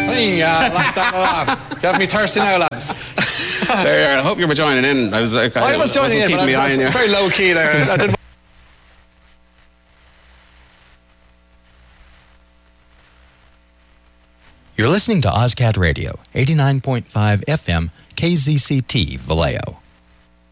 Hey, I like that a lot. You have me thirsty now, lads. There, I hope you were joining in. I was joining in, but I was very low key there. I didn't. You're listening to OzCat Radio, 89.5 FM, KZCT, Vallejo.